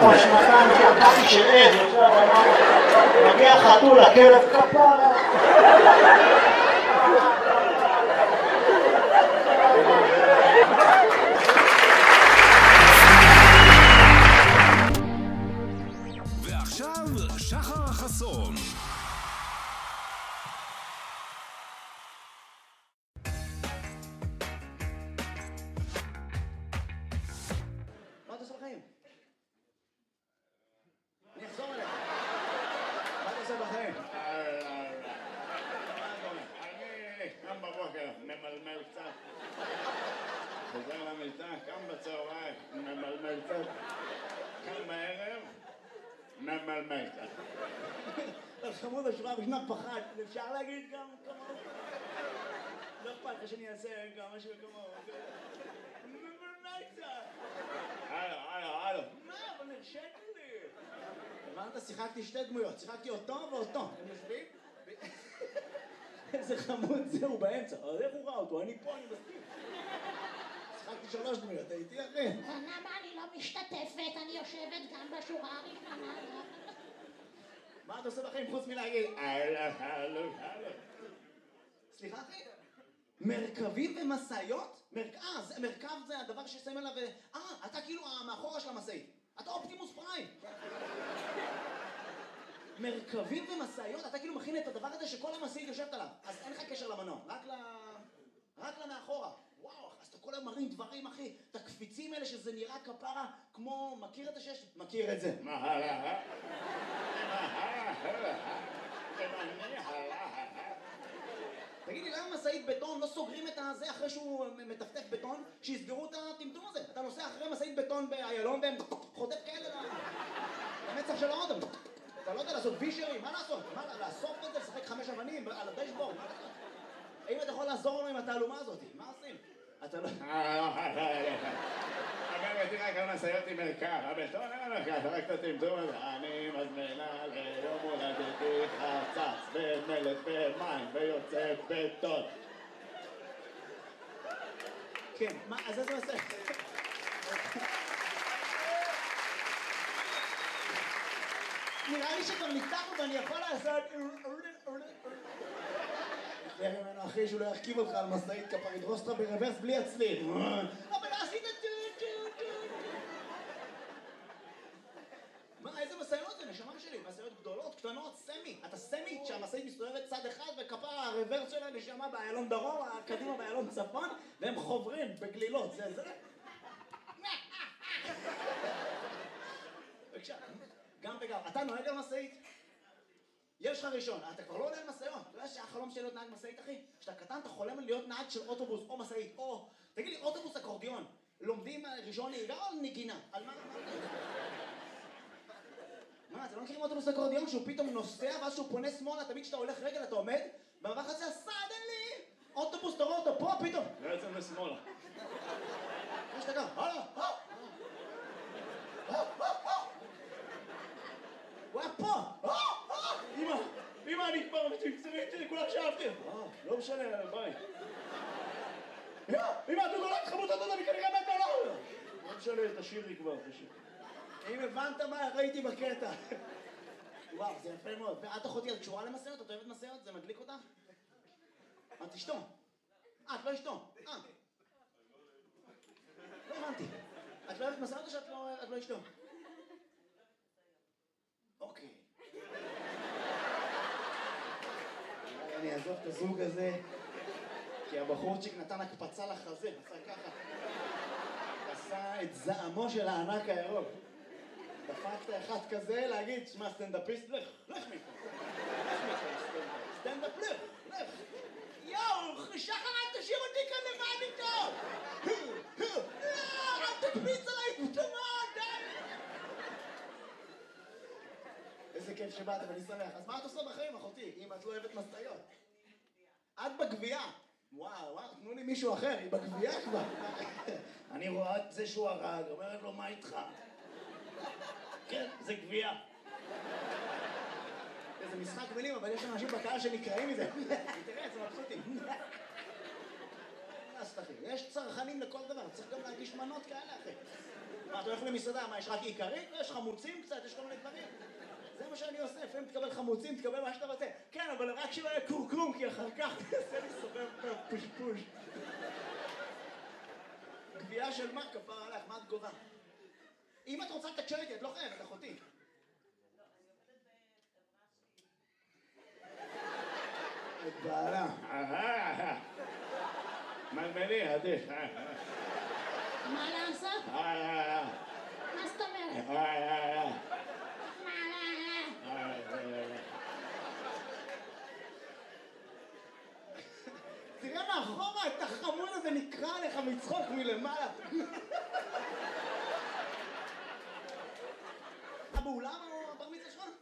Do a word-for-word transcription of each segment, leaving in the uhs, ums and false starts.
כבר שנתיים שהקאפי של עז יוצא הבנה, מגיע חתול, הכלב כפרה. ועכשיו שחר חסון. מה אתה עושה בחיים? אני אחזור אליך. מה אתה עושה בחיים? אני קם בבוקר, ממלמל קצת. חוזר למיטה, קם בצהריים, ממלמל קצת. קם בערב, ממלמל קצת. חמוד השורה בשנת פחד, אפשר להגיד גם כמוהו? לא אכפת לך שאני אעשה גם משהו כמוהו. ממלמל קצת. הלו, הלו, הלו. מה? אבל נרשת לי. הבנת? שיחקתי שתי דמויות, שיחקתי אותו ואותו. הם יושבים? איזה חמוד זה, הוא באמצע. אז איך הוא ראה אותו? אני פה, אני מסכים. שיחקתי שלוש דמויות, הייתי אחי. למה אני לא משתתפת? אני יושבת גם בשורה הראשונה. מה אתה עושה בחיים חוץ מלהגיד? הלו, הלו, הלו. סליחה אחי? מרכבים ומשאיות? אה, מרכב זה הדבר ששמים עליו... אה, אתה כאילו המאחורה של המשאית. אתה אופטימוס פריים. מרכבים ומשאיות? אתה כאילו מכין את הדבר הזה שכל המשאית יושבת עליו. אז אין לך קשר למנוע, רק ל... רק למאחורה. וואו, אז אתה כל היום מרים דברים, אחי. את הקפיצים האלה שזה נראה כפרה כמו... מכיר את השש? מכיר את זה. מה הלאה? מה הלאה? תמני הלאה. תגיד לי, למה משאית בטון לא סוגרים את הזה אחרי שהוא מטפטף בטון? שיסגרו את הטמטום הזה. אתה נוסע אחרי משאית בטון באיילון והם חוטף כאלה למצח של האוטו. אתה לא יודע לעשות וישרים, מה לעשות? מה, לאסוף את זה, לשחק חמש אבנים על הדשבורד? מה לעשות? האם אתה יכול לעזור לנו עם התעלומה הזאת? מה עושים? אתה לא... אבל תראה כמה משאיות עם מרכב, הבטון אין מרכב, רק את הטמטום הזה. אני מזמינה ליום הולדתי חצץ ומלט ומים ויוצא בטון. כן, מה, אז איזה משאית? נראה לי שכבר ניתחנו ואני יכול לעשות... תראה ממנו אחי שהוא לא ירכיב אותך על משאית כפר, ידרוס אותך ברוורס בלי הצליל. אבל לא עשית טו טו טו. מה, איזה משאיות זה? נשמה שלי, משאיות גדולות, קטנות, סמי. אתה סמי שהמשאית מסתובבת צד אחד וכפר הרוורס שלה נשמה באיילון דרום, הקדימה באיילון צפון, והם חוברים בגלילות, זה זה? בבקשה, גם וגם. אתה נוהג על משאית? יש לך ראשון, אתה כבר לא עולה על משאיות. אתה יודע שהחלום שלי להיות נהג משאית, אחי? כשאתה קטן אתה חולם על להיות נהג של אוטובוס או משאית, או... תגיד לי, אוטובוס אקורדיון, לומדים ראשון נהיגה או נגינה? על מה? מה, אתם לא מכירים אוטובוס אקורדיון שהוא פתאום נוסע ואז שהוא פונה שמאלה, תמיד כשאתה הולך רגל אתה עומד, במעבר חצי סדנלי! אוטובוס, אתה רואה אותו פה פתאום! לא יוצא לשמאלה. מה שאתה גם? הלאה! הוא היה פה! אמא! אמא, אני כבר מצמצמית שלי, כולה שאהבתי! לא משנה, ביי. אמא, אתה נולד חמוד, אתה נולד, אני כנראה מת עליו! לא משנה, תשאיר לי כבר, תשאיר. אם הבנת מה ראיתי בקטע. וואו, זה יפה מאוד. ואת אחותי, את קשורה למשאיות? את אוהבת משאיות? זה מדליק אותך? את אשתו. אה, את לא אשתו. אה. לא הבנתי. את לא אוהבת משאיות או שאת לא אשתו? אוקיי. אני אעזוב את הזוג הזה, כי הבחורצ'יק נתן הקפצה לחזה, עשה ככה. עשה את זעמו של הענק הירוק. דפקת אחד כזה להגיד, שמע סטנדאפיסט, לך, לך מפה. לך מפה, סטנדאפ, לך, לך. יואו, שחר, אל תשאיר אותי כאן לבד איתו! לא, אל תקפיץ עליי, תמוד, די! איזה כיף שבאת, ואני שמח. אז מה את עושה בחיים, אחותי, אם את לא אוהבת משאיות? את בגבייה. וואו, וואו, תנו לי מישהו אחר, היא בגבייה כבר. אני רואה את זה שהוא הרג, אומרת לו, מה איתך? כן, זה גבייה. זה משחק מילים, אבל יש אנשים בקהל שנקראים מזה. תראה, זה מבסוטים. יש צרכנים לכל דבר, צריך גם להגיש מנות כאלה, אחי. מה, אתה הולך למסעדה, מה, יש רק עיקרית? יש חמוצים קצת, יש כל מיני דברים. זה מה שאני עושה, לפעמים תקבל חמוצים, תקבל מה שאתה רוצה. כן, אבל רק שלא יהיה קורקום, כי אחר כך תעשה לי סובב פושפוש. גבייה של מה? כפר עליך, מה את גובה? אם את רוצה לתקשר איתי, את לא חייבת, אחותי. את בעלה. מלמלי, עדיף. מה לעשות? מה זאת אומרת? תראה מאחורה, את החמוד הזה נקרא לך מצחוק מלמעלה. באולם או בר מצווה שלך?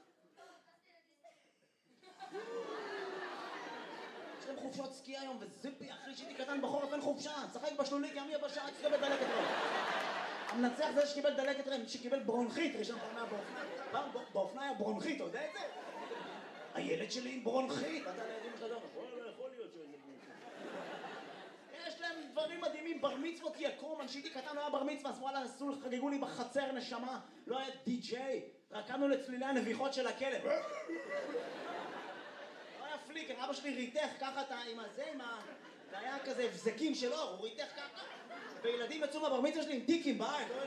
יש להם חופשות סקי היום, וזיפי, אחי שהייתי קטן בחורף אין חופשה, צחק בשלולי, כי עמי הבשעה, תקבל דלקת רם. המנצח זה שקיבל דלקת רם, שקיבל ברונכית, ראשון פעם באופניים. פעם באופניים היה ברונכית, אתה יודע את זה? הילד שלי עם ברונכית. אתה לידים שלך גם, יכול להיות שזה ברונכית. יש להם דברים מדהימים, בר מצוות יקום, כשהייתי קטן לא היה בר מצווה, אז וואלה, עשו, חגגו לי בחצר נשמה, לא היה די-ג'יי, רקדנו לצלילי הנביחות של הכלב. לא היה פליקר, אבא שלי ריתך ככה עם הזה, עם ה... זה היה כזה הבזקים שלו, הוא ריתך ככה, וילדים יצאו מהבר מצווה שלי עם טיקים בעין. מה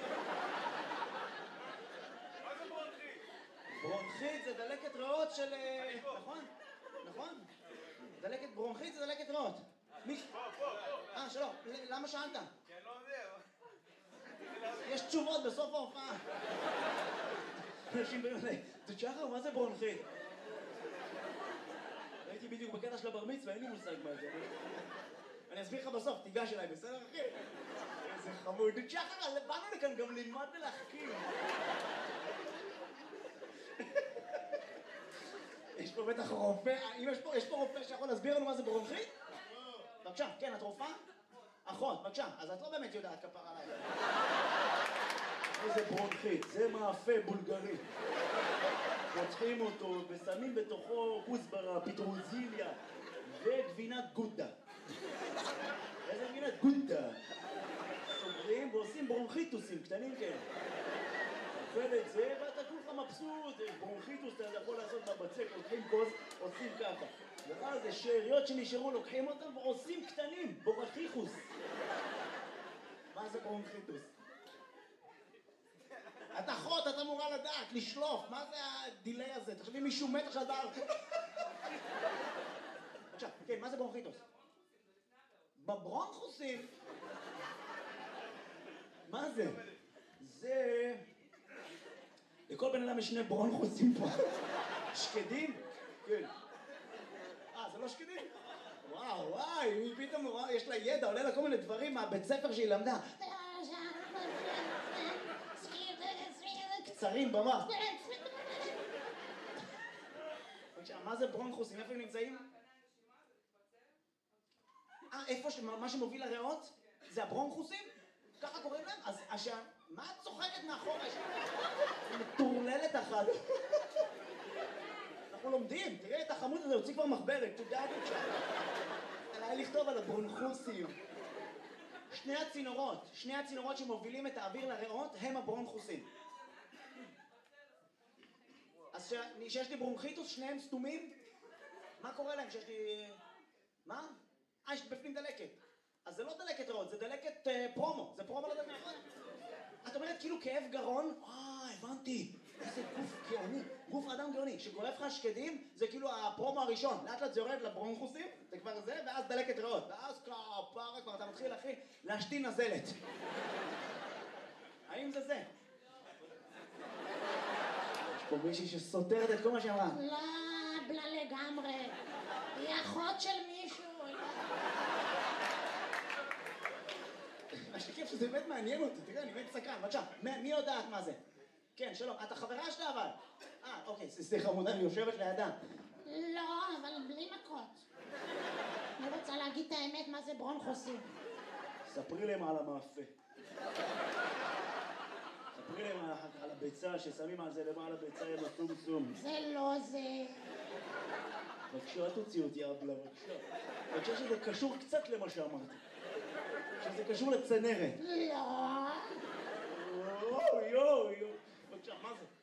זה ברונכית? ברונכית זה דלקת ריאות של... נכון? נכון? דלקת ברונכית זה דלקת ריאות. מי? פה, פה, פה. אה, שלום. למה שאלת? כי אני לא יודע. יש תשובות בסוף ההופעה. אנשים באים אליי, תשחר, מה זה ברונכית? הייתי בדיוק בקטע של הבר מצווה, אין לי מושג מה זה. אני אסביר לך בסוף, תיגש אליי, בסדר אחי? איזה חמוד. תשחר, באנו לכאן גם ללמוד ולהחכים. יש פה בטח רופא, אם יש פה רופא שיכול להסביר לנו מה זה ברונכית? בבקשה, כן, את רופאה? אחות, בבקשה, אז את לא באמת יודעת כפר עליי. איזה ברונכית, זה מאפה בולגרי. פותחים אותו ושמים בתוכו כוסברה, פטרוזיליה וגבינת גודה. איזה גבינת גודה? סוגרים ועושים ברונכיטוסים קטנים כאלה. אוכל את זה ואתה כולך מבסוט, ברונכיטוס אתה יכול לעשות בבצק, לוקחים כוס, עושים ככה. ואז זה שאריות שנשארו, לוקחים אותם ועושים קטנים, בורחיחוס. מה זה ברונכיטוס? את אחות, את אמורה לדעת, לשלוף, מה זה הדילי הזה? תחשבי מישהו מת עכשיו דבר. עכשיו, כן, מה זה ברונכיטוס? בברונכוסים? מה זה? זה... לכל בן אדם יש שני ברונכוסים פה. שקדים? כן. אה, זה לא שקדים? וואו, וואי, היא פתאום, וואו, יש לה ידע, עולה לה כל מיני דברים מהבית ספר שהיא למדה. קצרים במח. מה זה ברונכוסים? איפה הם נמצאים? אה, איפה, מה שמוביל לריאות? זה הברונכוסים? ככה קוראים להם? אז מה את צוחקת מאחורה? מטורללת אחת. אנחנו לומדים, תראה את החמוד הזה, הוציא כבר מחברת, תודה בבקשה. היה לכתוב על הברונכוסים. שני הצינורות, שני הצינורות שמובילים את האוויר לריאות הם הברונכוסים. אז שיש לי ברונכיטוס, שניהם סתומים? מה קורה להם שיש לי... מה? אה, יש בפנים דלקת. אז זה לא דלקת ריאות, זה דלקת פרומו, זה פרומו לדלקת ריאות. את אומרת כאילו כאב גרון? אה, הבנתי, איזה גוף גאוני, גוף אדם גאוני. שגורף לך שקדים זה כאילו הפרומו הראשון, לאט לאט זה יורד לברונכוסים, זה כבר זה, ואז דלקת ריאות. ואז כפרה כבר אתה מתחיל אחי להשתין נזלת. האם זה זה? יש פה מישהי שסותרת את כל מה שאמרה. לא, בלה לגמרי. היא אחות של מישהו. מה שכיף שזה באמת מעניין אותי, תראה, אני באמת סקרן, בבקשה, מי יודעת מה זה? כן, שלום, את החברה שלה אבל? אה, אוקיי, סליחה חמודה, אני יושבת לידה. לא, אבל בלי מכות. אני רוצה להגיד את האמת מה זה ברונכוסים. ספרי להם על המאפה. ספרי להם על הביצה, ששמים על זה למעלה ביצה עם הסום-סום. זה לא זה. בבקשה, תוציא אותי אבלה, בבקשה. בבקשה שזה קשור קצת למה שאמרתי. שזה קשור לצנרת. לא. יואו, יואו. בבקשה, מה זה?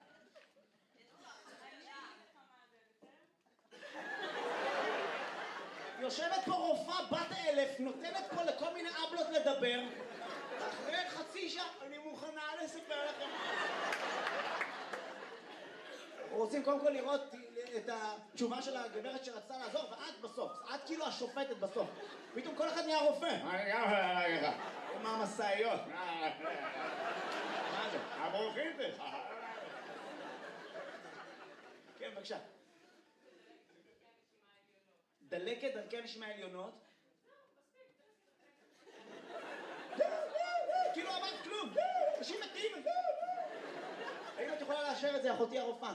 יושבת פה רופאה בת אלף, נותנת פה לכל מיני אבלות לדבר. אחרי חצי שעה, אני מוכנה לספר לכם. רוצים קודם כל לראות את התשובה של הגברת שרצתה לעזור, ואת בסוף, את כאילו השופטת בסוף. פתאום כל אחד נהיה רופא. עם המסעיות. מה זה? הברוכים? כן, בבקשה. דלקת דרכי נשימה עליונות. כאילו אמרת כלום. אנשים מתים. האם את יכולה לאשר את זה, אחותי הרופאה?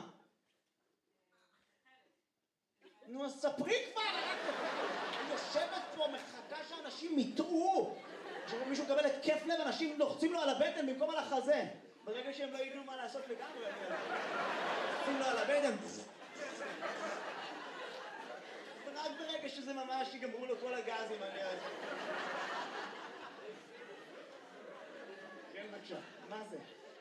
נו, אז ספרי כבר! אני יושבת פה, מחכה שאנשים יטעו. כשמישהו מקבל התקף לב, אנשים לוחצים לו על הבטן במקום על החזה. ברגע שהם לא ידעו מה לעשות לגמרי, לוחצים לו על הבטן. רק ברגע שזה ממש יגמרו לו כל הגזים, אני יודע. כן, בבקשה. מה זה?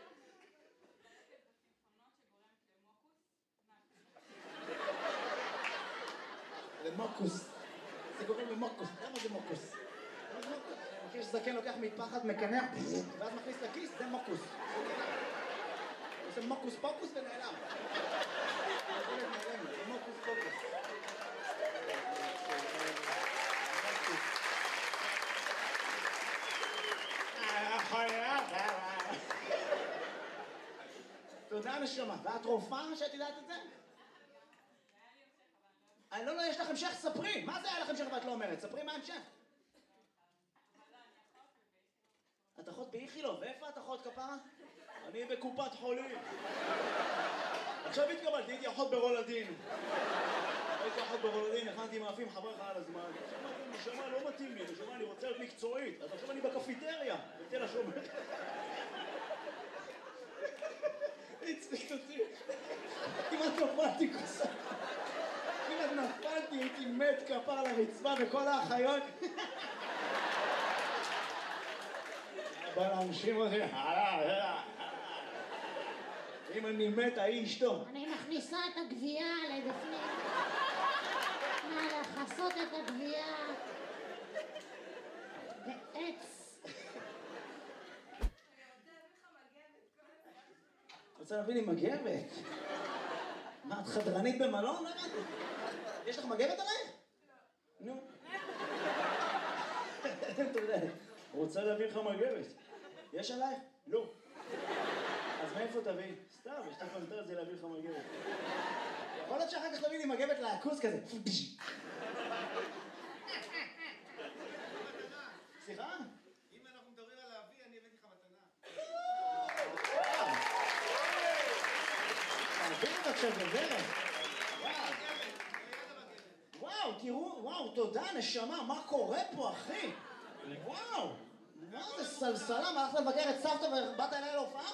למוקוס. זה גורם למוקוס. למה זה מוקוס? אני מכיר שזקן לוקח מטפחת, מקנח, ואז מכניס לכיס, זה מוקוס. זה מוקוס פוקוס ונעלם. זה מוקוס פוקוס. תודה נשמה. ואת רופאה שאת יודעת את זה? אני לא, לא, יש לך המשך, ספרי. מה זה היה לך המשך ואת לא אומרת? ספרי מה המשך. את אחות באיכילוב, ואיפה את אחות כפרה? אני בקופת חולים. עכשיו התקבלתי, הייתי אחות ברולדין. הייתי אחות ברולדין, הכנתי מאפים חבר לך על הזמן. נשמה, לא מתאים לי, נשמה, אני רוצה להיות מקצועית. אז עכשיו אני בקפיטריה, בתל השומר. הצליק אותי. כמעט נפלתי כוסה. כמעט נפלתי, הייתי מת כפר על הרצפה וכל האחיות. בא לאנשים הזה, אם אני מת, ההיא אשתו. אני מכניסה את הגבייה לבפנים. נא לחסות את הגבייה בעץ. רוצה להביא לי מגבת? מה, את חדרנית במלון? יש לך מגבת עלייך? נו. תודה. רוצה להביא לך מגבת. יש עלייך? לא. אז מאיפה תביא? סתם, יש לך פנטר את זה להביא לך מגבת. יכול להיות שאחר כך תביא לי מגבת לעכוס כזה. סליחה? אם אנחנו מדברים על להביא, אני הבאתי לך מתנה. תעביר את עכשיו בדרך. וואו, תראו, וואו, תודה, נשמה, מה קורה פה, אחי? וואו, מה זה סלסלה? מה, הלכת לבקר את סבתא ובאת אליי להופעה?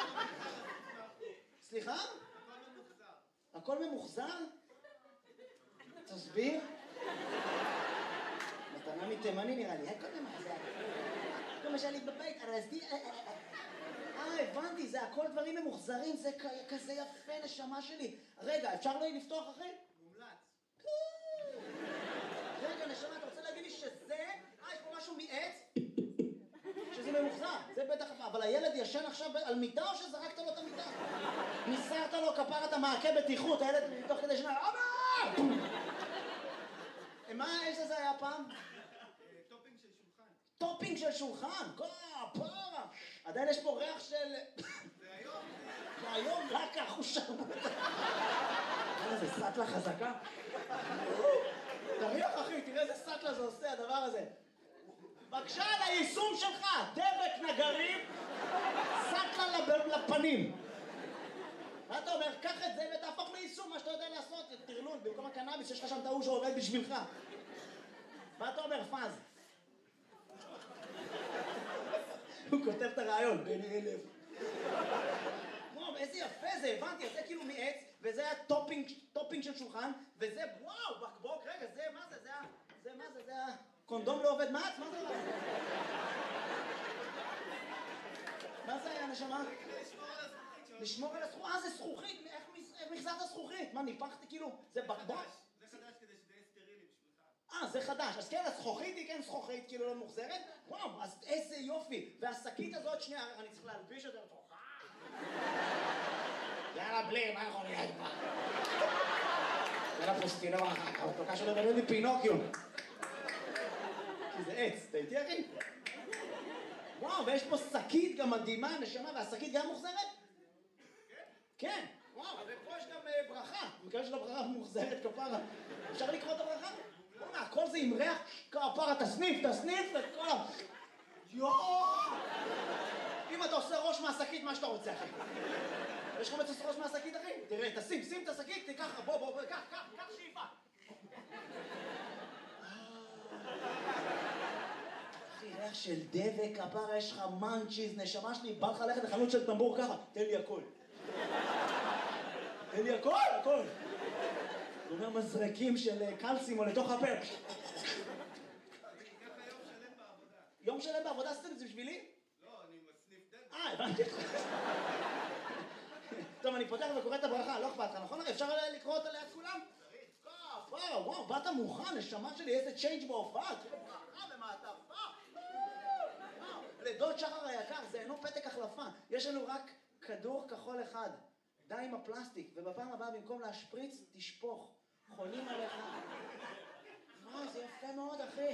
סליחה? הכל ממוחזר? תסביר. מתנה מתימני נראה לי, הכל ממוחזר. כל מה שהיה לי בבית, ארזתי... אה, הבנתי, זה הכל דברים ממוחזרים, זה כזה יפה, נשמה שלי. רגע, אפשר לי לפתוח אחרי? מומלץ. רגע, נשמה, אתה רוצה להגיד לי שזה... אה, יש פה משהו מעץ? שזה ממוחזר, זה בטח... אבל הילד ישן עכשיו על מיטה או שזרקת לו את המיטה? ניסרת לו כפרת המעקה בטיחות, הילד תוך כדי שנה... אבא! מה האש הזה היה פעם? טופינג של שולחן. טופינג של שולחן, כפרה! עדיין יש פה ריח של... זה היום. זה היום רק החושרמוט. איזה סטלה חזקה. תריח אחי, תראה איזה סטלה זה עושה הדבר הזה. בבקשה על היישום שלך, דבק נגרים, סטלה לפנים. מה אתה אומר? קח את זה ותהפוך ליישום, מה שאתה יודע לעשות, תרלול, במקום הקנאביס יש לך שם טעו שעובד בשבילך. מה אתה אומר, פאז? הוא כותב את הרעיון, בין אלף. וואו, איזה יפה זה, הבנתי, זה כאילו מעץ, וזה היה טופינג, טופינג של שולחן, וזה, וואו, בקבוק, רגע, זה, מה זה, זה היה, זה, מה זה, זה היה, קונדום לא עובד מעץ, מה זה? מה זה היה, נשמה? לשמור על הזכוכית, אה זה זכוכית, איך מחזרת זכוכית? מה ניפחתי כאילו, זה בקבוק? זה חדש כדי שזה יהיה סטרילי בשבילך. אה זה חדש, אז כן הזכוכית היא כן זכוכית כאילו לא מוחזרת? וואו, אז איזה יופי, והשקית הזאת שנייה, אני צריך להלביש את זה לתוכה. יאללה בלי, מה יכול להיות פה? יאללה פוסטינו, התוקה שלו בנו לי פינוקיו. כי זה עץ, אתה איתי אחי? וואו, ויש פה שקית גם מדהימה, נשמה, והשקית גם מוחזרת? כן. כן, וואו, ופה יש גם ברכה. מקווה של הברכה מוחזרת כפרה. אפשר לקרוא את הברכה? וואו, הכל זה עם ריח כפרה, תסניף, תסניף, וכל ה... יואו! אם אתה עושה ראש מהשקית, מה שאתה רוצה, אחי. יש לך מצוס ראש מהשקית, אחי? תראה, תשים, שים את השקית, תיקח, בוא, בוא, בוא, קח, קח, קח שאיפה. אחי, ריח של דבק, כפרה, יש לך מנצ'יז, נשמה שלי, בא לך ללכת לחנות של טמבור ככה, תן לי הכל. תן לי הכל, הכל. זה אומר מזרקים של קלסים או לתוך הפה. יום שלם בעבודה עשיתם את זה בשבילי? לא, אני מסניף דלת. אה, הבנתי. טוב, אני פותח וקורא את הברכה, לא אכפת לך, נכון? אפשר לקרוא אותה ליד כולם? כף, וואו, וואו, באת מוכן, נשמה שלי, איזה צ'יינג' בהופעה, תראה ברכה במעטפה. לדוד שחר היקר, זה אינו פתק החלפה, יש לנו רק כדור כחול אחד, די עם הפלסטיק, ובפעם הבאה במקום להשפריץ, תשפוך, חונים עליך. וואו, זה יפה מאוד, אחי.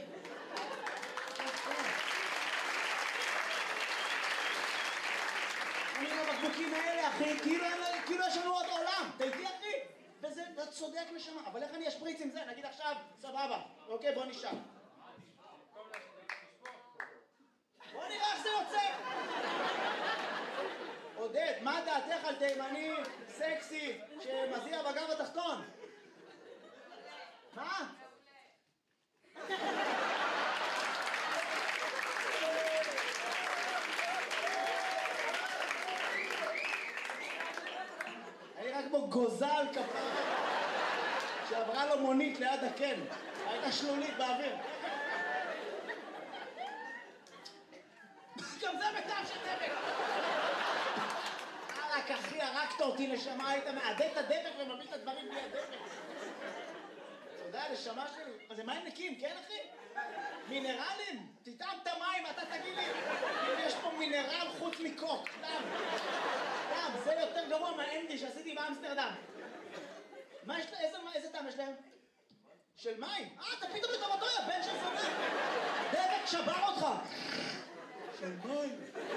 אני עם הבקבוקים האלה, אחי, כאילו יש לנו עוד עולם, אתה איתי, אחי? וזה, אתה צודק נשמה, אבל איך אני אשפריץ עם זה? נגיד עכשיו, סבבה, אוקיי, בוא נשאר. בוא נראה איך זה יוצא. עודד, מה דעתך על תימני סקסי שמזיע בגב התחתון? מה? אני רק כמו גוזל כפרה שעברה לו מונית ליד הקן, הייתה שלולית באוויר. גם זה בטעם של דבק. רק אחי, הרגת אותי נשמה, היית מעדד את הדבק ומביא את הדברים בלי הדבק. אתה יודע, נשמה שלי, אז זה מים נקיים, כן אחי? מינרלים? תטעם את המים, אתה תגיד לי אם יש פה מינרל חוץ מקוק, סתם. סתם, זה יותר גרוע מהאנדי שעשיתי באמסטרדם. מה יש להם? איזה טעם יש להם? של מים? אה, אתה פתאום לטובתו, יא בן של פנה. דבק שבר אותך. של מים.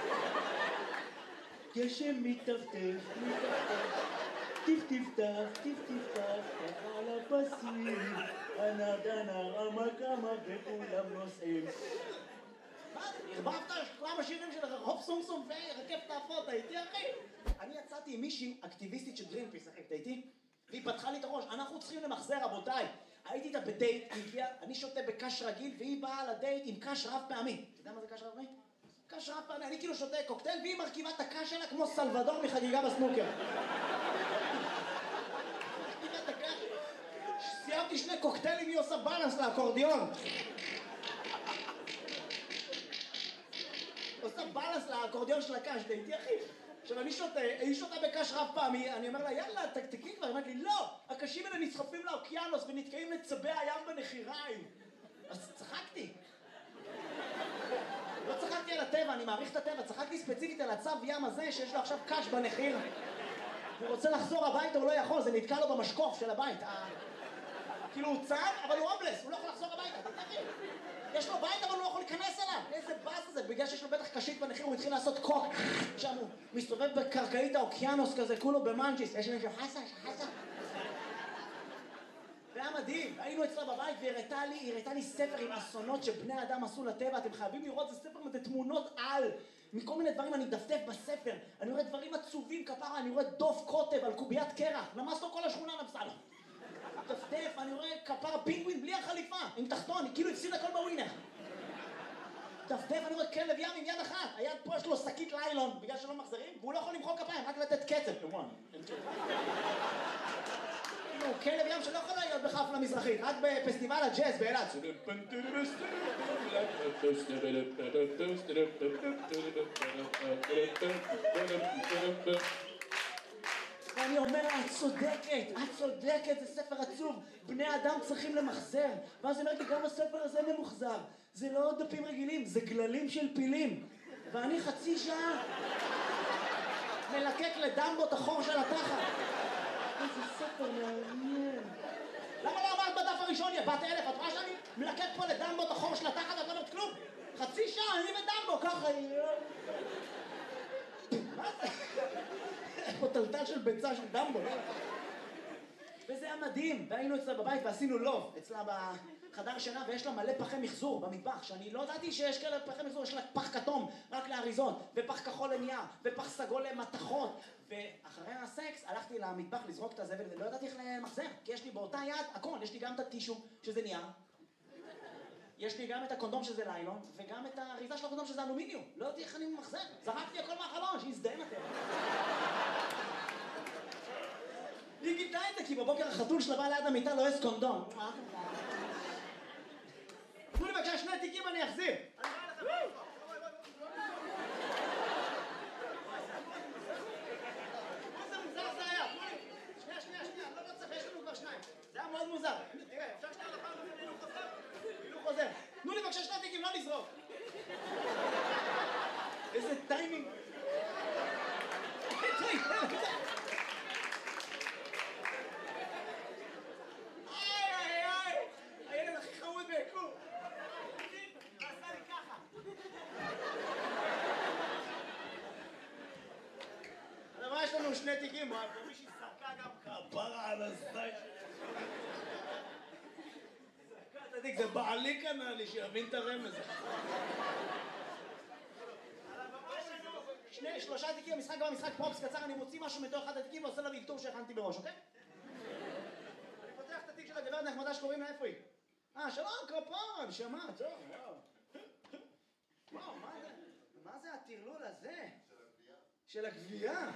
גשם מטפטף, מטפטף. טיף טיפטף, טיף טיפטף, ככה על הפסים. הנרדנה רמה כמה וכולם נוסעים. מה? הרבבת כמה שירים של רחוב סום סום ורכב תעפות, הייתי אחי? אני יצאתי עם מישהי אקטיביסטית של גרינפיס, אחי, אתה איתי? והיא פתחה לי את הראש, אנחנו צריכים למחזר, רבותיי. הייתי איתה בדייט, היא הגיעה, אני שותה בקש רגיל, והיא באה לדייט עם קש רב פעמי. אתה יודע מה זה קש רב פעמי? קש רב פעמי, אני כאילו שותה קוקטייל, והיא מרכיבה את הקש שלה כמו סלבדור מחגיגה בסנוקר. סיימתי שני קוקטיילים, היא עושה בלנס לאקורדיון. עושה בלנס לאקורדיון של הקש, דייתי אחי. עכשיו אני שותה, היא שותה בקש רב פעמי, אני אומר לה, יאללה, תקתקי כבר, היא אומרת לי, לא, הקשים האלה נצחפים לאוקיינוס ונתקעים לצבי הים בנחיריים. אז צחקתי. לא צחקתי על הטבע, אני מעריך את הטבע, צחקתי ספציפית על הצב ים הזה שיש לו עכשיו קש בנחיר. הוא רוצה לחזור הביתה, הוא לא יכול, זה נתקע לו במשקוף של הבית. כאילו הוא צב, אבל הוא הומלס, הוא לא יכול לחזור הביתה, אתה תכף. יש לו בית, אבל הוא לא יכול להיכנס אליו. איזה באס זה, בגלל שיש לו בטח קשית בנחיר, הוא התחיל לעשות קוק. שם הוא מסתובב בקרקעית האוקיינוס כזה, כולו במנג'יס. יש מישהו חסה, חסה. זה היה מדהים, היינו אצלה בבית והיא הראתה לי, היא הראתה לי ספר עם אסונות שבני אדם עשו לטבע, אתם חייבים לראות, זה ספר עם תמונות על, מכל מיני דברים אני מדפדף בספר, אני רואה דברים עצובים כפרה, אני רואה דוב קוטב על קוביית קרח, נמס לו כל השכונה נפסה לו. דפדף, אני רואה כפרה פינגווין בלי החליפה, עם תחתון, כאילו הפסיד הכל בווינר. דפדף, אני רואה כלב ים עם יד אחת, היד פה יש לו שקית ליילון, בגלל שלא מחזרים, והוא לא יכול למחוא כפיים, רק לתת קצב. הוא כלב ים שלא יכול להיות בחפלה מזרחית, רק בפסטיבל הג'אז באילת. ואני אומר לה, את צודקת, את צודקת, זה ספר עצוב, בני אדם צריכים למחזר. ואז היא אומרת לי, גם הספר הזה ממוחזר. זה לא דפים רגילים, זה גללים של פילים. ואני חצי שעה מלקק לדמבו את החור של התחת. איזה ספר מעניין. למה לא אמרת בדף הראשון, יא בת אלף? את רואה שאני מלקק פה לדמבו את החור של התחת ואת לא אומרת כלום? חצי שעה, אני ודמבו, ככה... מה זה? פה טלטל של ביצה של דמבו. וזה היה מדהים, והיינו אצלה בבית ועשינו לוב, אצלה בחדר שינה, ויש לה מלא פחי מחזור במטבח, שאני לא ידעתי שיש כאלה פחי מחזור, יש לה פח כתום רק לאריזות, ופח כחול לנייר, ופח סגול למתכות, ואחרי הסקס הלכתי למטבח לזרוק את הזבל, ולא ידעתי איך למחזר, כי יש לי באותה יד הכל, יש לי גם את הטישו שזה נייר, יש לי גם את הקונדום שזה ליילון, וגם את האריזה של הקונדום שזה אלומיניום, לא ידעתי איך אני ממחזר, זרקתי הכל מהחלון, שיזדהם אתם. היא גיתה את זה, כי בבוקר החתול שלה בא ליד המיטה לא יש קונדום. תנו לי בבקשה שני תיקים אני אחזיר. איזה מוזר זה היה. שנייה, שנייה, שנייה, לא צריך, יש לנו כבר שניים. זה היה מאוד מוזר. תראה, אפשר שנייה לפעם הזה הילוך חוזר? הילוך חוזר. תנו לי בבקשה שני תיקים, לא לזרוק. איזה טיימינג. יש לנו שני תיקים, ומישהי זרקה גם כפרה על הזית. זרקה את התיק, זה בעלי קנה לי שיבין את הרמז. שני, שלושה תיקים, המשחק גם משחק פרופס קצר, אני מוציא משהו מתוך אחד התיקים ועושה לה אלתור שהכנתי בראש, אוקיי? אני פותח את התיק של הגברת נחמדה שקוראים לה, איפה היא? אה, שלום, כפרה, נשמה, טוב, וואו. וואו, מה זה? מה זה הטרלול הזה? של הגבייה?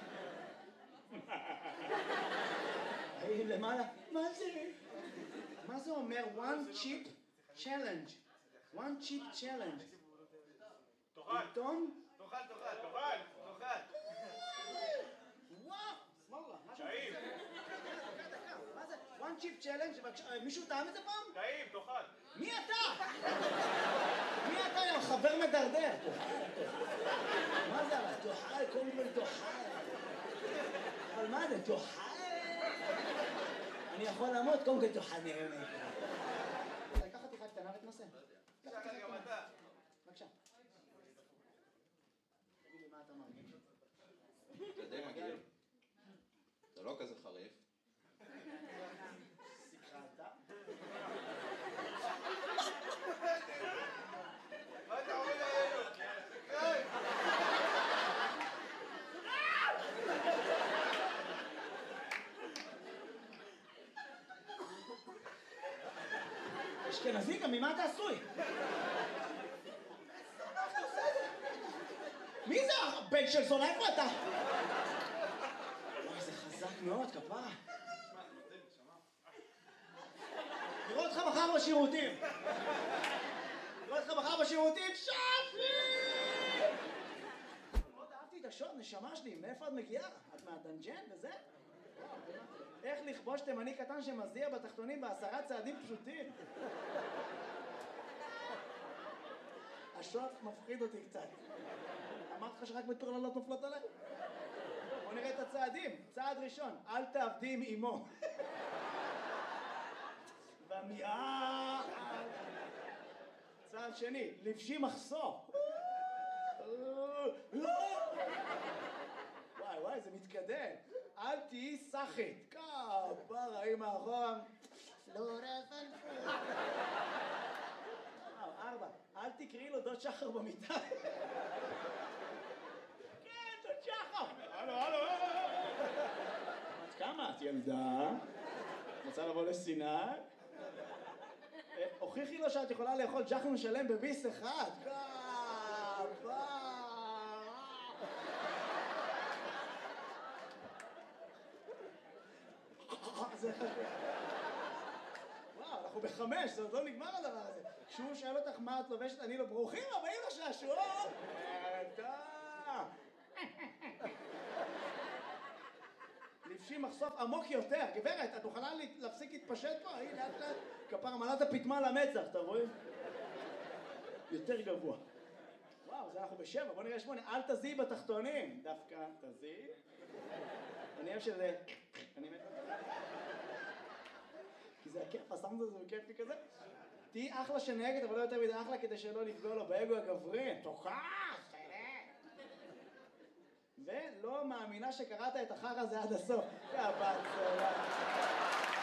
היי, למעלה, מה זה? מה זה אומר? one chip challenge. one chip challenge. תאכל. עיתון? תאכל, תאכל, תאכל, תאכל. וואו, סמאללה, משהו טעים. כזה. דקה, דקה, מה זה? one chip challenge, מישהו טעם את זה פעם? טעים, תאכל. מי אתה? מי אתה, יא חבר מדרדר? מה זה אבל? תאכל, קודם כל תאכל. אבל מה זה? תאכל? אני יכול למות, קודם כל תאכל, נראה מה יקרה. לקח חתיכה קטנה ותנסה. שחר, גם אתה. בבקשה. תגיד לי מה אתה מרגיש. זה די מגעיל. זה לא כזה חריף. סיכרת? מה אתה עומד עלינו? סקרן! אשכנזי, גם ממה אתה עשוי? מי זה הבן של זונה? איפה אתה? וואי, זה חזק מאוד, כפרה. נראה אותך מחר בשירותים. נראה אותך מחר בשירותים, שפי! מאוד אהבתי את השוט, נשמה שלי, מאיפה את מגיעה? את מהדנג'ן וזה? איך לכבוש תימני קטן שמזיע בתחתונים בעשרה צעדים פשוטים? השוט מפחיד אותי קצת. אמרתי לך שרק מטורללות נופלות עליי? בוא נראה את הצעדים. צעד ראשון, אל תעבדי עם אמו. במיעה. צעד שני, לבשי מחסור. וואי וואי, זה מתקדם. אל תהיי סחית. כפרה, עם האחרון. ארבע, אל תקראי לו דוד שחר במיטה. כן, דוד שחר. הלו, הלו, הלו. את כמה? את ילדה? רוצה לבוא לסיני? הוכיחי לו שאת יכולה לאכול ג'חנון שלם בביס אחד. כפרה. וואו, אנחנו בחמש, זה עוד לא נגמר הדבר הזה. כשהוא שואל אותך מה את לובשת, אני לא ברוכים הבאים לשעשועון! אתה! לבשי עם מחשוף עמוק יותר. גברת, את מוכנה להפסיק להתפשט פה? הנה, לאט לאט. כפר מלאת הפטמה למצח, אתה רואה? יותר גבוה. וואו, זה אנחנו בשבע, בוא נראה שמונה. אל תזיעי בתחתונים. דווקא תזיעי. אני אוהב שזה... אני מת... כי זה הכיף, הסאונד הזה הוא כיפי כזה. תהי אחלה שנהגת, אבל לא יותר מדי אחלה כדי שלא לפגוע לו באגו הגברי. תוכח! ולא מאמינה שקראת את החר הזה עד הסוף. יא בת צלם.